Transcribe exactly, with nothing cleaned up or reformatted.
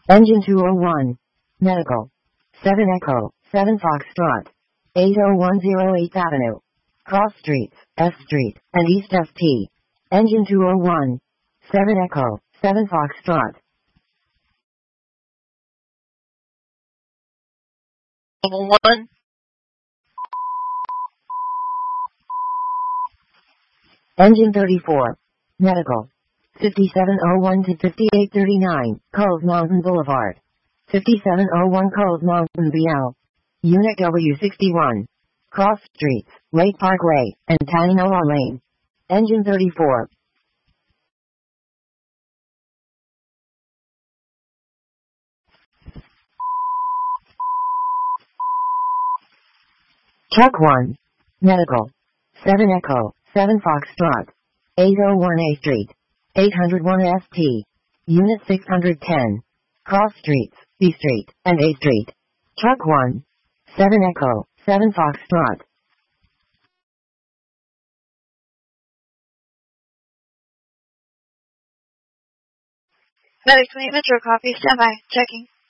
Engine two oh one. Medical. seven Echo, seven Foxtrot. eight oh one oh eighth Avenue. Cross Streets, F Street, and East F T. Engine two oh one. seven Echo, seven Foxtrot. one. Engine thirty-four. Medical. fifty-seven oh one to fifty-eight thirty-nine, Cove Mountain Boulevard. fifty-seven oh one Cove Mountain B L. Unit W sixty-one. Cross Streets, Lake Parkway, and Tananoa Lane. Engine thirty-four. Truck one. Medical. seven Echo, seven Foxtrot. eight oh one A Street. eight oh one S T. Unit six hundred ten. Cross Streets, B Street, and A Street. Truck one. seven Echo, seven Foxtrot. Medic twenty Metro copy. Standby. Checking.